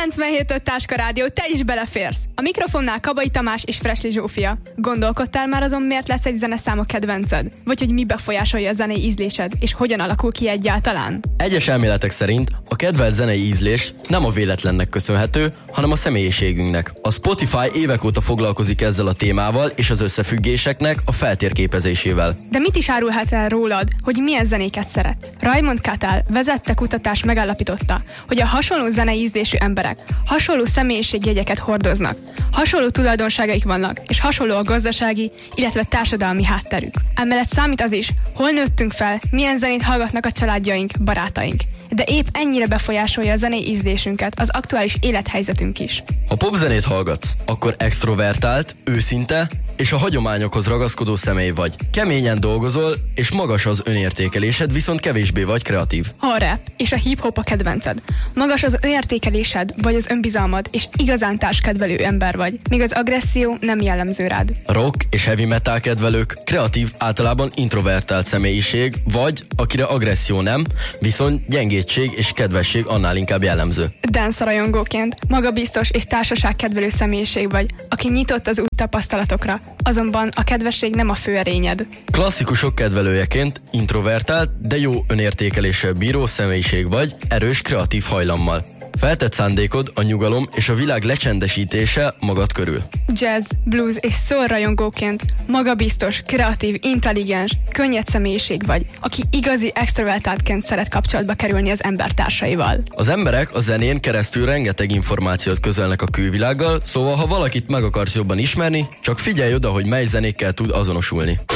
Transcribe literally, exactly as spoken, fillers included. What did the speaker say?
kilencvenhét öt Táska Rádió, te is beleférsz! A mikrofonnál Kabai Tamás és Fresli Zsófia. Gondolkodtál már azon, miért lesz egy zeneszám a kedvenced? Vagy hogy mi befolyásolja a zenei ízlésed, és hogyan alakul ki egyáltalán? Egyes elméletek szerint a kedvelt zenei ízlés nem a véletlennek köszönhető, hanem a személyiségünknek. A Spotify évek óta foglalkozik ezzel a témával és az összefüggéseknek a feltérképezésével. De mit is árulhatsz el rólad, hogy milyen zenéket szeret? Raymond Cattell vezette kutatás megállapította, hogy a hasonló zenei ízlésű emberek hasonló személyiségjegyeket hordoznak, hasonló tulajdonságaik vannak, és hasonló a gazdasági, illetve társadalmi hátterük. Emellett számít az is, hol nőttünk fel, milyen zenét hallgatnak a családjaink, barátaink. De épp ennyire befolyásolja a zenei ízlésünket az aktuális élethelyzetünk is. Ha popzenét hallgatsz, akkor extrovertált, őszinte és a hagyományokhoz ragaszkodó személy vagy. Keményen dolgozol, és magas az önértékelésed, viszont kevésbé vagy kreatív. Ha a rap és a hip-hop a kedvenced, magas az önértékelésed vagy az önbizalmad, és igazán társkedvelő ember vagy, míg az agresszió nem jellemző rád. Rock és heavy metal kedvelők kreatív, általában introvertált személyiség, vagy akire agresszió nem, viszont gyengétség és kedvesség annál inkább jellemző. Dance rajongóként magabiztos és társaságkedvelő személyiség vagy, aki nyitott az új tapasztalatokra, azonban a kedvesség nem a fő erényed. Klasszikusok kedvelőjeként introvertált, de jó önértékeléssel bíró személyiség vagy, erős kreatív hajlammal. Feltett szándékod a nyugalom és a világ lecsendesítése magad körül. Jazz, blues és soul rajongóként magabiztos, kreatív, intelligens, könnyed személyiség vagy, aki igazi extrovertáltként szeret kapcsolatba kerülni az embertársaival. Az emberek a zenén keresztül rengeteg információt közölnek a külvilággal, szóval ha valakit meg akarsz jobban ismerni, csak figyelj oda, hogy mely zenékkel tud azonosulni.